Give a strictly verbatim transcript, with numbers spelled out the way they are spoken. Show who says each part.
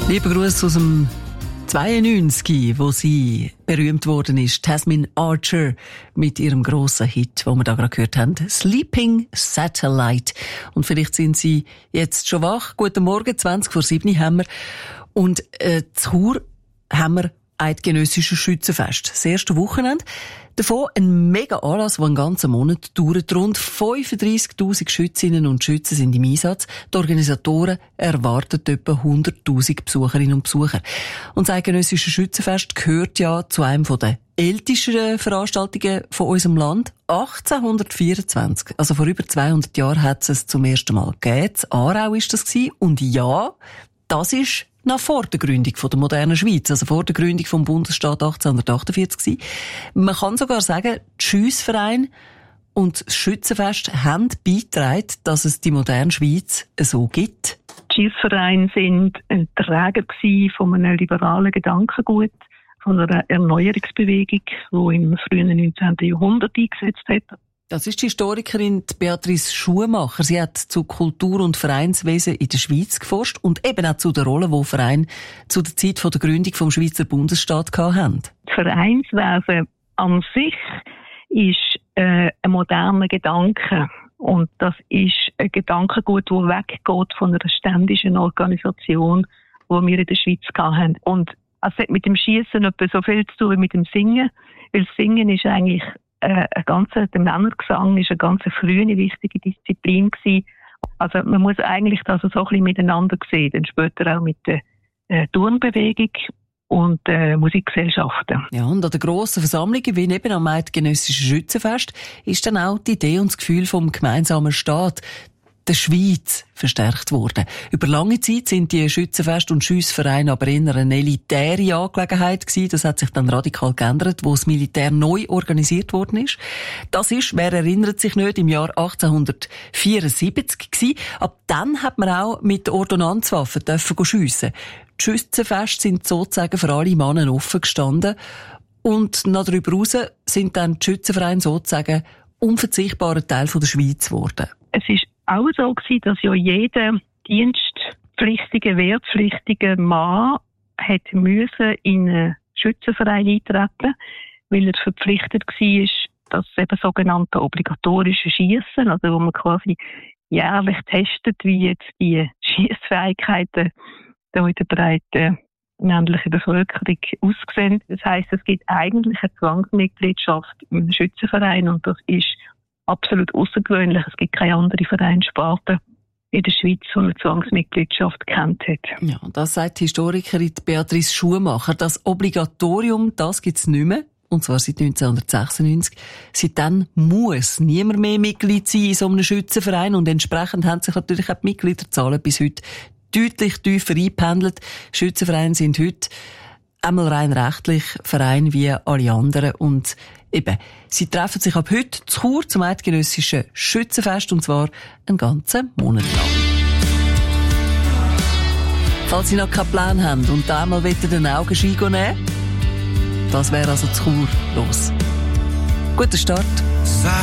Speaker 1: Lieber Gruß aus dem zweiundneunzig, wo sie berühmt worden ist, Tasmin Archer, mit ihrem grossen Hit, den wir da gerade gehört haben, Sleeping Satellite. Und vielleicht sind Sie jetzt schon wach. Guten Morgen, zwanzig vor sieben haben wir. Und äh, zu Chur haben wir eidgenössisches Schützenfest. Das erste Wochenende. Davon ein mega Anlass, der einen ganzen Monat dauert. Rund fünfunddreissigtausend Schützinnen und Schützen sind im Einsatz. Die Organisatoren erwarten etwa hunderttausend Besucherinnen und Besucher. Und das eidgenössische Schützenfest gehört ja zu einem der ältesten Veranstaltungen von unserem Land. achtzehnhundertvierundzwanzig, also vor über zweihundert Jahren, hat es zum ersten Mal gegeben. In Aarau war das gewesen. Und ja, das ist noch vor der Gründung der modernen Schweiz, also vor der Gründung vom Bundesstaat achtzehnhundertachtundvierzig gewesen. Man kann sogar sagen, die Schiessvereine und das Schützenfest haben beigetragen, dass es die moderne Schweiz so gibt.
Speaker 2: Die Schiessvereine sind ein Träger von einem liberalen Gedankengut, von einer Erneuerungsbewegung, die im frühen neunzehnten Jahrhundert eingesetzt hat.
Speaker 1: Das ist die Historikerin Beatrice Schumacher. Sie hat zu Kultur- und Vereinswesen in der Schweiz geforscht und eben auch zu der Rolle, die Vereine zu der Zeit der Gründung vom Schweizer Bundesstaat hatten.
Speaker 2: Das Vereinswesen an sich ist äh, ein moderner Gedanke. Und das ist ein Gedankengut, das weggeht von einer ständischen Organisation, die wir in der Schweiz hatten. Und es hat mit dem Schiessen etwa so viel zu tun wie mit dem Singen, weil Singen ist eigentlich Äh, ein ganzer, der Männergesang ist eine ganz frühe, wichtige Disziplin gewesen. Also man muss eigentlich das so ein bisschen miteinander sehen, dann später auch mit der äh, Turnbewegung und äh, Musikgesellschaften.
Speaker 1: Ja, und an den grossen Versammlungen, wie eben am eidgenössischen Schützenfest, ist dann auch die Idee und das Gefühl vom gemeinsamen Staat, der Schweiz, verstärkt worden. Über lange Zeit sind die Schützenfest- und Schiessvereine aber eher eine elitäre Angelegenheit gewesen. Das hat sich dann radikal geändert, wo das Militär neu organisiert worden ist. Das ist, wer erinnert sich nicht, im Jahr achtzehnhundertvierundsiebzig gewesen. Ab dann hat man auch mit Ordonnanzwaffen dürfen schiessen. Die Schützenfeste sind sozusagen für alle Männer offen gestanden. Und noch darüber hinaus sind dann die Schützenvereine sozusagen unverzichtbarer Teil der Schweiz geworden.
Speaker 2: Es ist auch so gewesen, dass ja jeder dienstpflichtige, wehrpflichtige Mann hätte müssen in einen Schützenverein eintreten, weil er verpflichtet war, das eben sogenannte obligatorische Schiessen, also wo man quasi jährlich testet, wie jetzt die Schiessfähigkeiten da in der breiten männlichen Bevölkerung aussehen. Das heisst, es gibt eigentlich eine Zwangsmitgliedschaft im Schützenverein und das ist absolut außergewöhnlich. Es gibt keine andere Vereinssparte in der Schweiz, die eine Zwangsmitgliedschaft kennt hat.
Speaker 1: Ja, das sagt die Historikerin Beatrice Schumacher. Das Obligatorium, das gibt es nicht mehr. Und zwar seit neunzehnhundertsechsundneunzig. Seitdem muss niemand mehr Mitglied sein in so einem Schützenverein und entsprechend haben sich natürlich auch die Mitgliederzahlen bis heute deutlich tiefer eingependelt. Schützenvereine sind heute einmal rein rechtlich Verein wie alle anderen und eben, sie treffen sich ab heute zu Chur zum eidgenössischen Schützenfest und zwar einen ganzen Monat lang. Falls Sie noch keinen Plan haben und einmal den Augenschein nehmen, das wäre also zu Chur los. Guten Start.